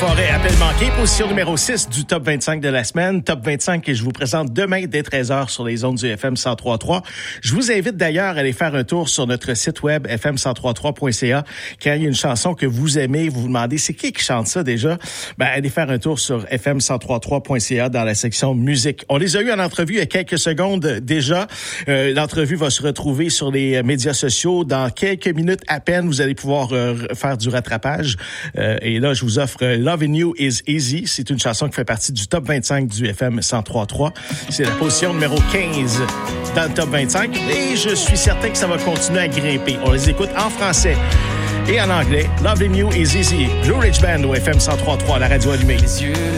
Forêt, appel manqué, position numéro 6 du top 25 de la semaine. Top 25 que je vous présente demain dès 13h sur les ondes du FM 103.3. Je vous invite d'ailleurs à aller faire un tour sur notre site web fm1033.ca. Quand il y a une chanson que vous aimez, vous vous demandez c'est qui chante ça déjà? Ben, allez faire un tour sur fm1033.ca dans la section musique. On les a eu en entrevue il y a quelques secondes déjà. L'entrevue va se retrouver sur les médias sociaux. Dans quelques minutes à peine, vous allez pouvoir faire du rattrapage. Et là, je vous offre Loving You is Easy. C'est une chanson qui fait partie du top 25 du FM 103.3. C'est la position numéro 15 dans le top 25. Et je suis certain que ça va continuer à grimper. On les écoute en français et en anglais. Loving You is Easy. Blue Ridge Band au FM 103.3, la radio allumée.